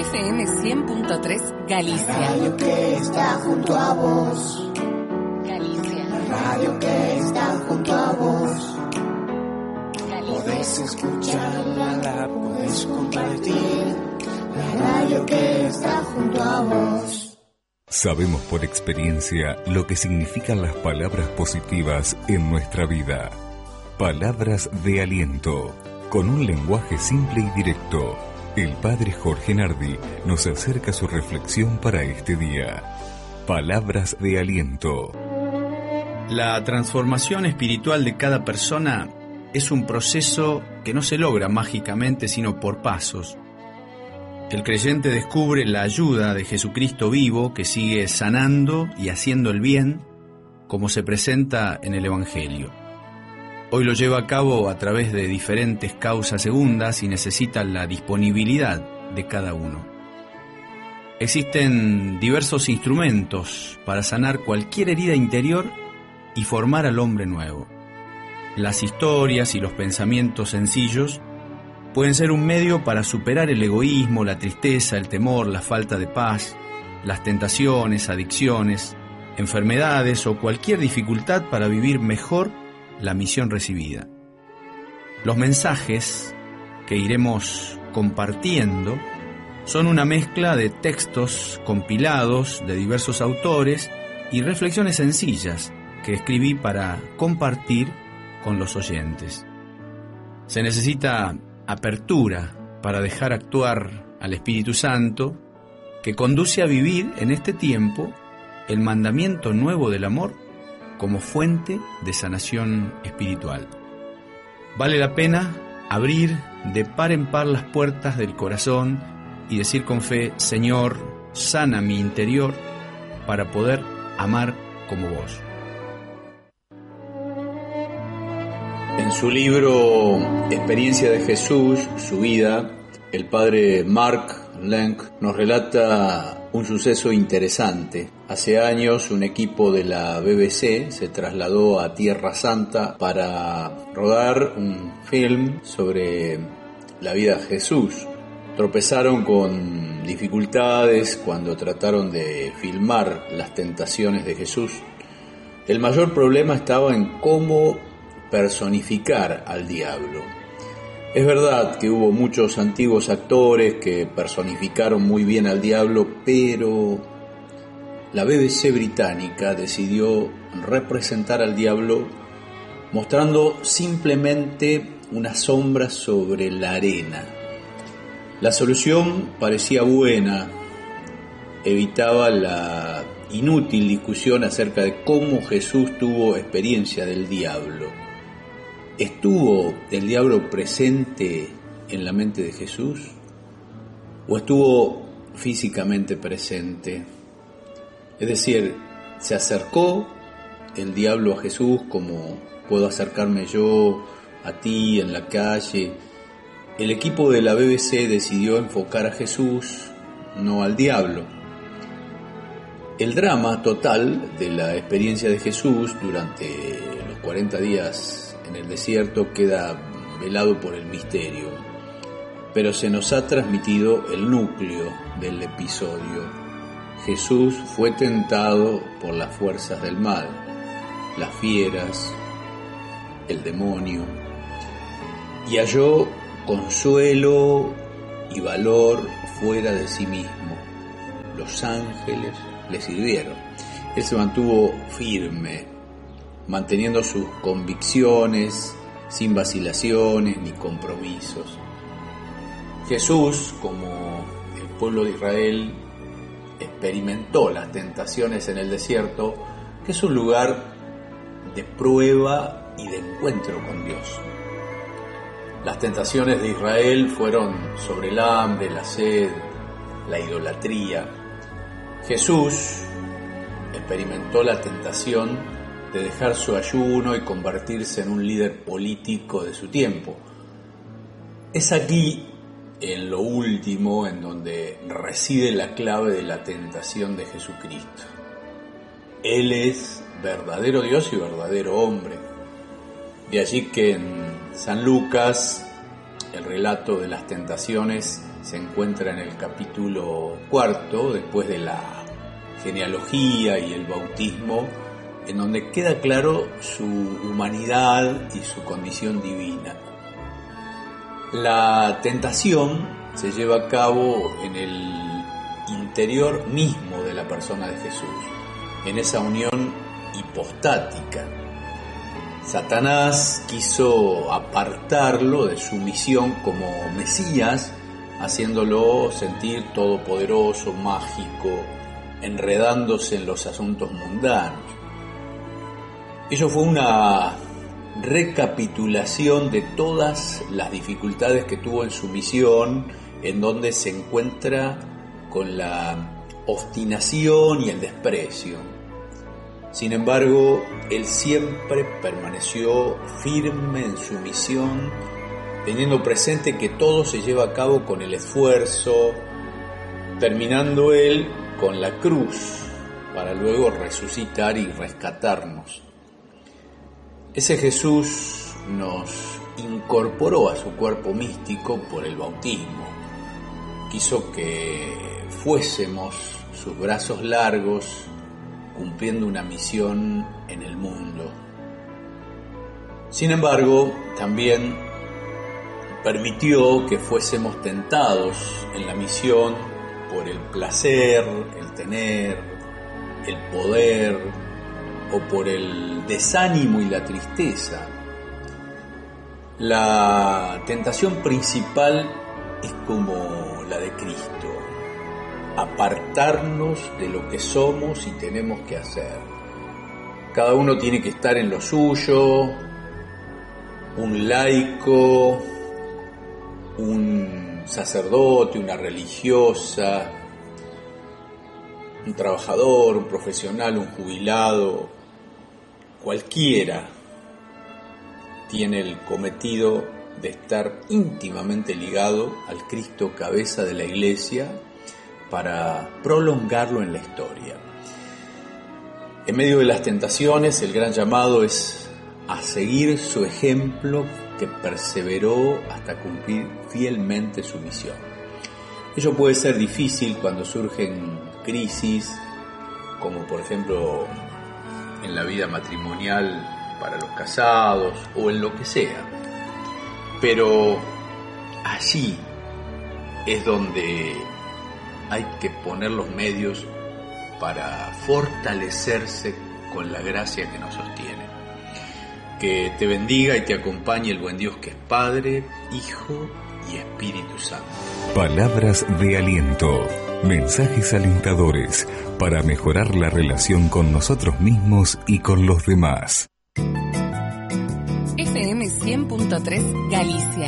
FM 100.3 Galicia. La radio que está junto a vos. Galicia. La radio que está junto a vos. Galicia. Podés escucharla, la podés compartir. La radio que está junto a vos. Sabemos por experiencia lo que significan las palabras positivas en nuestra vida. Palabras de aliento. Con un lenguaje simple y directo, el padre Jorge Nardi nos acerca su reflexión para este día. Palabras de aliento. La transformación espiritual de cada persona es un proceso que no se logra mágicamente, sino por pasos. El creyente descubre la ayuda de Jesucristo vivo que sigue sanando y haciendo el bien, como se presenta en el Evangelio. Hoy lo lleva a cabo a través de diferentes causas segundas y necesita la disponibilidad de cada uno. Existen diversos instrumentos para sanar cualquier herida interior y formar al hombre nuevo. Las historias y los pensamientos sencillos pueden ser un medio para superar el egoísmo, la tristeza, el temor, la falta de paz, las tentaciones, adicciones, enfermedades o cualquier dificultad para vivir mejor la misión recibida. Los mensajes que iremos compartiendo son una mezcla de textos compilados de diversos autores y reflexiones sencillas que escribí para compartir con los oyentes. Se necesita apertura para dejar actuar al Espíritu Santo, que conduce a vivir en este tiempo el mandamiento nuevo del amor como fuente de sanación espiritual. Vale la pena abrir de par en par las puertas del corazón y decir con fe: Señor, sana mi interior para poder amar como vos. En su libro Experiencia de Jesús, su vida, el padre Mark Lenk nos relata un suceso interesante. Hace años un equipo de la BBC se trasladó a Tierra Santa para rodar un film sobre la vida de Jesús. Tropezaron con dificultades cuando trataron de filmar las tentaciones de Jesús. El mayor problema estaba en cómo personificar al diablo. Es verdad que hubo muchos antiguos actores que personificaron muy bien al diablo, pero la BBC británica decidió representar al diablo mostrando simplemente una sombra sobre la arena. La solución parecía buena, evitaba la inútil discusión acerca de cómo Jesús tuvo experiencia del diablo. ¿Estuvo el diablo presente en la mente de Jesús? ¿O estuvo físicamente presente? Es decir, ¿se acercó el diablo a Jesús como puedo acercarme yo a ti en la calle? El equipo de la BBC decidió enfocar a Jesús, no al diablo. El drama total de la experiencia de Jesús durante los 40 días en el desierto queda velado por el misterio, pero se nos ha transmitido el núcleo del episodio. Jesús fue tentado por las fuerzas del mal, las fieras, el demonio, y halló consuelo y valor fuera de sí mismo. Los ángeles le sirvieron. Él se mantuvo firme, manteniendo sus convicciones sin vacilaciones ni compromisos. Jesús, como el pueblo de Israel, experimentó las tentaciones en el desierto, que es un lugar de prueba y de encuentro con Dios. Las tentaciones de Israel fueron sobre el hambre, la sed, la idolatría. Jesús experimentó la tentación de dejar su ayuno y convertirse en un líder político de su tiempo. Es aquí, en lo último, en donde reside la clave de la tentación de Jesucristo. Él es verdadero Dios y verdadero hombre. De allí que en San Lucas el relato de las tentaciones se encuentra en el capítulo 4, después de la genealogía y el bautismo, en donde queda claro su humanidad y su condición divina. La tentación se lleva a cabo en el interior mismo de la persona de Jesús, en esa unión hipostática. Satanás quiso apartarlo de su misión como Mesías, haciéndolo sentir todopoderoso, mágico, enredándose en los asuntos mundanos. Ello fue una recapitulación de todas las dificultades que tuvo en su misión, en donde se encuentra con la obstinación y el desprecio. Sin embargo, él siempre permaneció firme en su misión, teniendo presente que todo se lleva a cabo con el esfuerzo, terminando él con la cruz, para luego resucitar y rescatarnos. Ese Jesús nos incorporó a su cuerpo místico por el bautismo. Quiso que fuésemos sus brazos largos, cumpliendo una misión en el mundo. Sin embargo, también permitió que fuésemos tentados en la misión por el placer, el tener, el poder, o por el desánimo y la tristeza. La tentación principal es como la de Cristo: apartarnos de lo que somos y tenemos que hacer. Cada uno tiene que estar en lo suyo, un laico, un sacerdote, una religiosa, un trabajador, un profesional, un jubilado. Cualquiera tiene el cometido de estar íntimamente ligado al Cristo cabeza de la Iglesia para prolongarlo en la historia. En medio de las tentaciones, el gran llamado es a seguir su ejemplo, que perseveró hasta cumplir fielmente su misión. Ello puede ser difícil cuando surgen crisis, como por ejemplo en la vida matrimonial para los casados o en lo que sea. Pero allí es donde hay que poner los medios para fortalecerse con la gracia que nos sostiene. Que te bendiga y te acompañe el buen Dios, que es Padre, Hijo y Espíritu Santo. Palabras de aliento, mensajes alentadores para mejorar la relación con nosotros mismos y con los demás. FM 100.3 Galicia.